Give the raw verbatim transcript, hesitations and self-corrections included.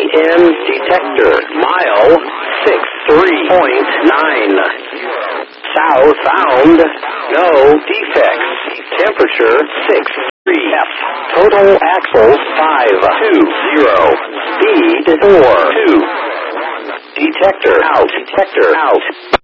N detector. Mile six three point nine. Southbound, no defects. Temperature six three F. Total axles five two zero. Speed four two. Detector out. Detector out.